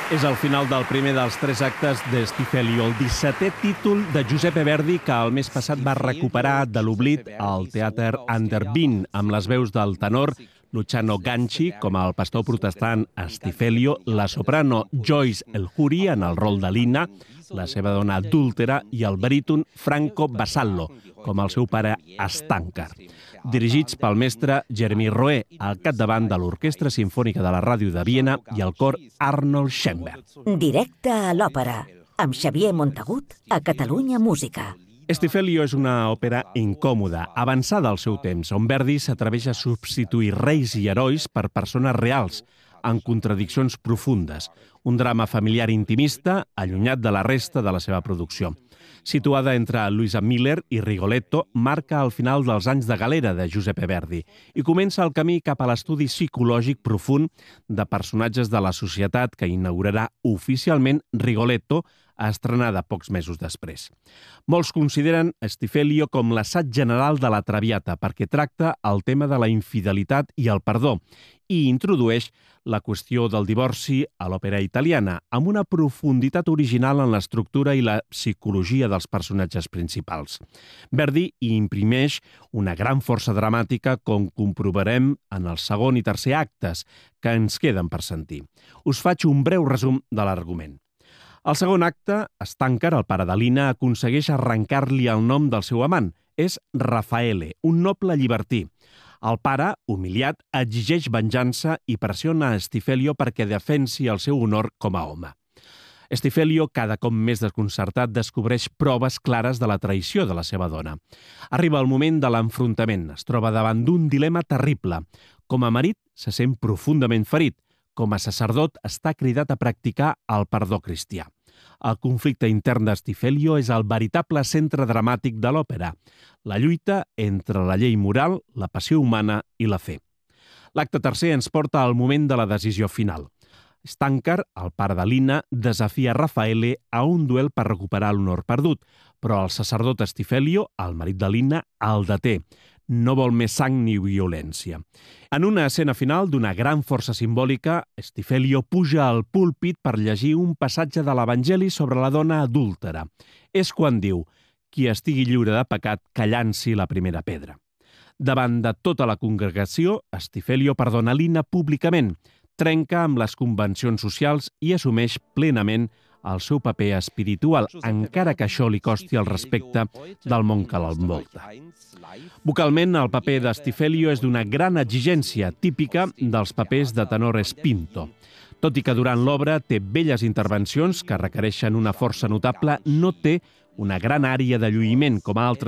És el final del primer dels 3 actes de Stifelio, el 17è títol de Giuseppe Verdi, que el mes passat va recuperar de l'oblit al Teater Under Veen, amb les veus del tenor Luciano Ganci com el pastor protestant Stifelio, la soprano Joyce El Juri en el rol de Lina, la seva dona adúltera, i el baríton Franco Basallo, com el seu pare Stankar. Dirigits pel mestre Jeremy Roé, al capdavant de l'Orquestra Simfònica de la Ràdio de Viena i el cor Arnold Schoenberg. Directe a l'òpera, amb Xavier Montagut, a Catalunya Música. Stifelio és una òpera incòmoda, avançada al seu temps, on Verdi s'atreveix a substituir reis i herois per persones reals, en contradiccions profundes. Un drama familiar intimista, allunyat de la resta de la seva producció. Situada entre Luisa Miller i Rigoletto, marca el final dels anys de galera de Giuseppe Verdi i comença el camí cap a l'estudi psicològic profund de personatges de la societat que inaugurarà oficialment Rigoletto, estrenada pocs mesos després. Molts consideren Stifelio com l'assaig general de la Traviata perquè tracta el tema de la infidelitat i el perdó i introdueix la qüestió del divorci a l'òpera italiana, amb una profunditat original en l'estructura i la psicologia dels personatges principals. Verdi hi imprimeix una gran força dramàtica, com comprovarem en el segon i tercer actes, que ens queden per sentir. Us faig un breu resum de l'argument. Al segon acte, Stankar, el pare de Lina, aconsegueix arrencar-li el nom del seu amant. És Raffaele, un noble llibertí. El pare, humiliat, exigeix venjança i pressiona a Stifelio perquè defensi el seu honor com a home. Stifelio, cada cop més desconcertat, descobreix proves clares de la traïció de la seva dona. Arriba el moment de l'enfrontament. Es troba davant d'un dilema terrible. Com a marit, se sent profundament ferit. Com a sacerdot, està cridat a practicar el perdó cristià. El conflicte intern de Stifelio és el veritable centre dramàtic de l'òpera, la lluita entre la llei moral, la passió humana i la fe. L'acte tercer ens porta al moment de la decisió final. Stankar, el pare de Lina, desafia Raffaele a un duel per recuperar l'honor perdut, però el sacerdot Stifelio, el marit de Lina, el deté. No vol més sang ni violència. En una escena final d'una gran força simbòlica, Stifelio puja al púlpit per llegir un passatge de l'Evangeli sobre la dona adúltera. És quan diu: «Qui estigui lliure de pecat, que llanci la primera pedra». Davant de tota la congregació, Stifelio perdona Lina públicament, trenca amb les convencions socials i assumeix plenament el seu paper espiritual, encara que això li costi el respecte del món que l'envolta. Vocalment, el paper de Stifelio és d'una gran exigència, típica dels papers de tenor spinto. Tot i que durant l'obra té belles intervencions que requereixen una força notable, no té una gran àrea de lluïment com altres